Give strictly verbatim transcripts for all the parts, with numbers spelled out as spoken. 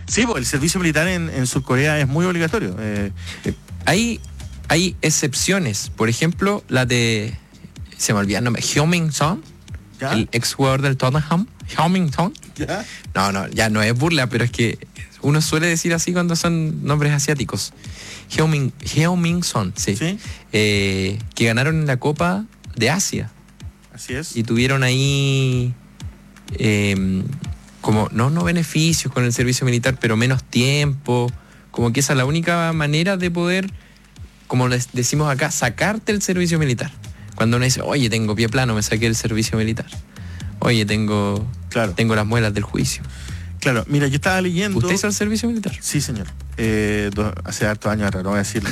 Sí, pues el servicio militar en, en Surcorea es muy obligatorio. Eh, hay, hay excepciones. Por ejemplo, la de... Se me olvidó el nombre. Heung-min Son. ¿Ya? El ex jugador del Tottenham. Heung-min Son. ¿Ya? No, no, ya no es burla, pero es que uno suele decir así cuando son nombres asiáticos. Heung-min, Heung-min Son, sí. ¿Sí? Eh, que ganaron en la Copa de Asia. Así es. Y tuvieron ahí eh, como, no, no beneficios con el servicio militar, pero menos tiempo. Como que esa es la única manera de poder, como les decimos acá, sacarte el servicio militar. Cuando uno dice, oye, tengo pie plano, me saqué el servicio militar. Oye, tengo, Claro. tengo las muelas del juicio. Claro, mira, yo estaba leyendo... ¿Usted hizo el servicio militar? Sí, señor. Eh, do- hace hartos años atrás, no voy a decirlo.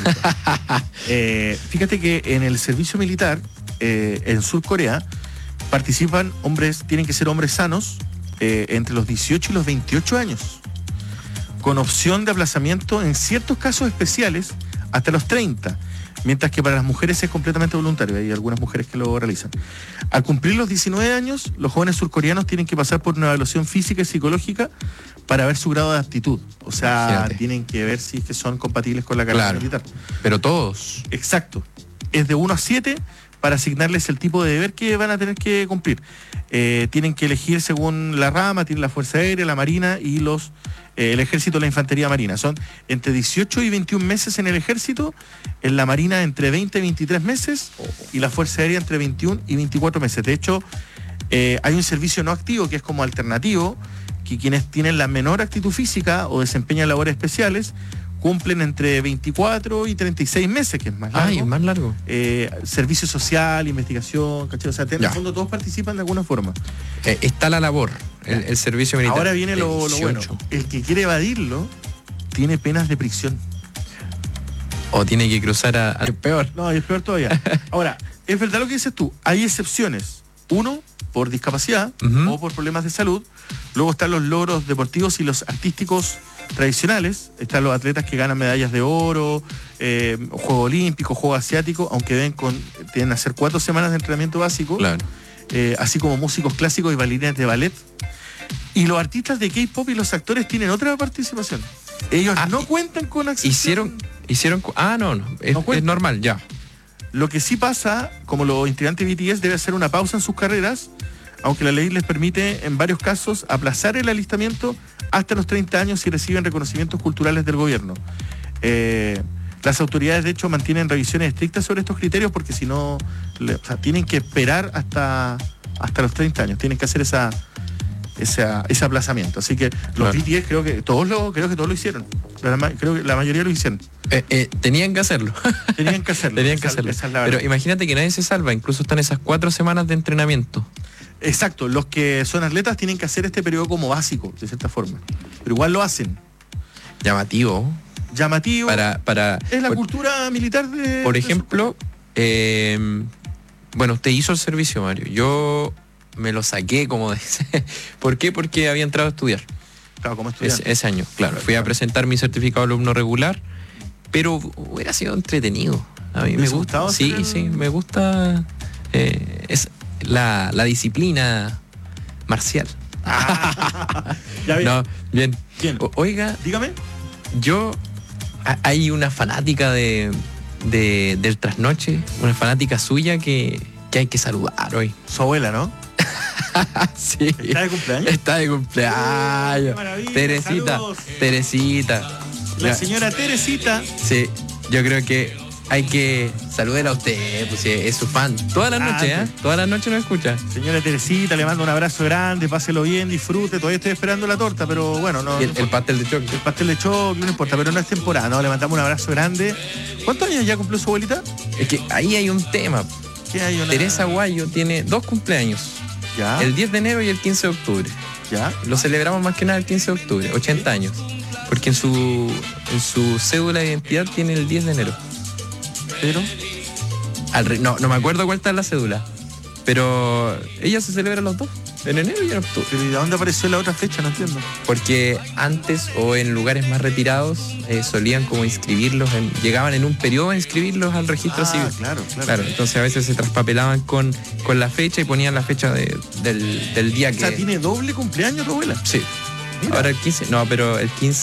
eh, fíjate que en el servicio militar, eh, en Surcorea, participan hombres, tienen que ser hombres sanos, eh, entre los dieciocho y los veintiocho años, con opción de aplazamiento en ciertos casos especiales hasta los treinta, mientras que para las mujeres es completamente voluntario. Hay algunas mujeres que lo realizan. Al cumplir los diecinueve años, los jóvenes surcoreanos tienen que pasar por una evaluación física y psicológica para ver su grado de aptitud. O sea, Imagínate. tienen que ver si es que son compatibles con la carrera Claro. militar. Pero todos. Exacto. Es de uno a siete para asignarles el tipo de deber que van a tener que cumplir. Eh, tienen que elegir según la rama, tienen la Fuerza Aérea, la Marina y los eh, el Ejército, la Infantería Marina. Son entre dieciocho y veintiún meses en el Ejército, en la Marina entre veinte y veintitrés meses y la Fuerza Aérea entre veintiún y veinticuatro meses. De hecho, eh, hay un servicio no activo que es como alternativo, que quienes tienen la menor actitud física o desempeñan labores especiales cumplen entre veinticuatro y treinta y seis meses, que es más largo. Ay, es más largo. Eh, servicio social, investigación, ¿cachai? O sea, en Ya. el fondo todos participan de alguna forma. Eh, está la labor, el, el servicio militar. Ahora viene lo, lo bueno. dieciocho. El que quiere evadirlo tiene penas de prisión. O tiene que cruzar a... a- peor. No, y es peor todavía. Ahora, es verdad lo que dices tú. Hay excepciones. Uno, por discapacidad Ujú. o por problemas de salud. Luego están los logros deportivos y los artísticos tradicionales. Están los atletas que ganan medallas de oro, eh, Juego Olímpico, Juego Asiático, aunque deben, con, deben hacer cuatro semanas de entrenamiento básico. Claro. Eh, así como músicos clásicos y bailarines de ballet. Y los artistas de K-pop y los actores tienen otra participación. Ellos Ah, no cuentan con acceso. Hicieron... hicieron cu- ah, no, no. Es, No cuenta. es normal, ya. Lo que sí pasa, como los integrantes de B T S, debe hacer una pausa en sus carreras, aunque la ley les permite en varios casos aplazar el alistamiento hasta los treinta años si reciben reconocimientos culturales del gobierno. Eh, las autoridades, de hecho, mantienen revisiones estrictas sobre estos criterios porque si no, le- o sea, tienen que esperar hasta, hasta los treinta años, tienen que hacer esa, esa, ese aplazamiento. Así que los Claro. B T S creo que todos lo, creo que todos lo hicieron. La ma- creo que la mayoría lo hicieron. Eh, eh, tenían que hacerlo. Tenían que hacerlo. Tenían que Esa- hacerlo. esa es la Pero verdad. imagínate que nadie se salva. Incluso están esas cuatro semanas de entrenamiento. Exacto, los que son atletas tienen que hacer este periodo como básico, de cierta forma. Pero igual lo hacen. Llamativo. Llamativo. Para, para, es la por, cultura militar de... por de ejemplo, eh, bueno, usted hizo el servicio, Mario. Yo me lo saqué, como dice. ¿Por qué? Porque había entrado a estudiar. su- Claro, como estudiante. Ese, ese año, claro. Fui a presentar mi certificado de alumno regular, pero hubiera sido entretenido. A mí ¿Te me hubiese gusta. gustado Sí, hacer el- sí, me gusta eh, es la, la disciplina marcial. Ya bien. No, bien. Bien. O- oiga, Dígame. yo a- hay una fanática de, de- del trasnoche, una fanática suya que, que hay que saludar hoy. Su abuela, ¿no? Sí. ¿Está de cumpleaños? Está de ¡Qué cumpleaños. maravilla! Teresita, Saludos. Teresita. La Ya. señora Teresita. Sí, yo creo que hay que saludar a usted, pues sí, es su fan. Todas las Ah, noches, ¿eh? sí. Todas las noches nos escucha. Señora Teresita, le mando un abrazo grande, páselo bien, disfrute. Todavía estoy esperando la torta, pero bueno, no. Y no el, el importa. pastel de chocolate. El pastel de choclo, no importa, pero no es temporada, ¿no? Le mandamos un abrazo grande. ¿Cuántos años ya cumplió su abuelita? Es que ahí hay un tema. ¿Qué hay una... Teresa Guayo tiene dos cumpleaños, Ya, el diez de enero y el quince de octubre. ya. Lo celebramos más que nada el quince de octubre, ochenta años. Porque en su, en su cédula de identidad tiene el diez de enero. Pero... Al re- no, no me acuerdo cuál está en la cédula. Pero ella se celebra los dos, en enero y en octubre. Pero ¿y de dónde apareció la otra fecha? No entiendo. Porque antes o en lugares más retirados eh, solían como inscribirlos, en- llegaban en un periodo a inscribirlos al registro Ah, civil. claro, claro. Claro, entonces a veces se traspapelaban con, con la fecha y ponían la fecha de- del, del día O que... sea, tiene doble cumpleaños tu abuela. Sí. Mira. Ahora el quince, no, pero el quince